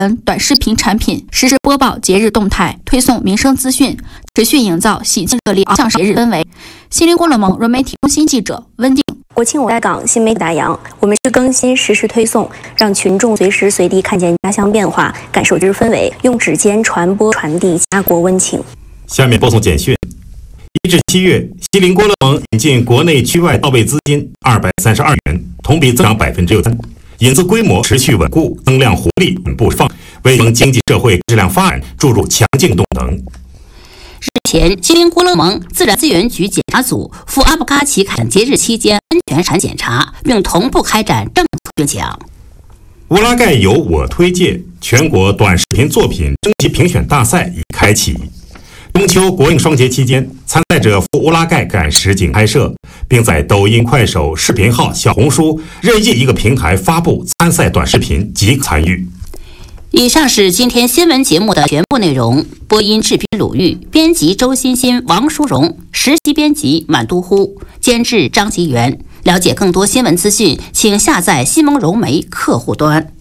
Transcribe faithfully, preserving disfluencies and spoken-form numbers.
短视频产品，实时播报节日动态，推送民生资讯，持续营造喜庆热烈昂向节日氛围。新林郭勒盟融媒体中心记者温定。 国庆我在港新媒体大洋，我们是更新实时推送，让群众随时随地看见家乡变化，感受节日氛围，用指尖传播传递家国温情。 下面播送简讯。一至七月，锡林郭勒盟引进国内区外到位资金二百三十二元，同比增长百分之六三，引资规模持续稳固，增量活力稳步放，为经济社会质量发展注入强劲动能。 日前，锡林郭勒盟自然资源局检查组赴阿布嘎奇坎节日期间安全产检查，并同步开展政策宣讲。 乌拉盖由我推介全国短视频作品征集评选大赛已开启。中秋国庆双节期间，参赛者赴乌拉盖赶实景拍摄，并在抖音、快手、视频号、小红书任意一个平台发布参赛短视频即可参与。 以上是今天新闻节目的全部内容。播音制片鲁豫，编辑周欣欣、王淑荣，实习编辑满都呼，监制张吉元。了解更多新闻资讯，请下载西蒙融媒客户端。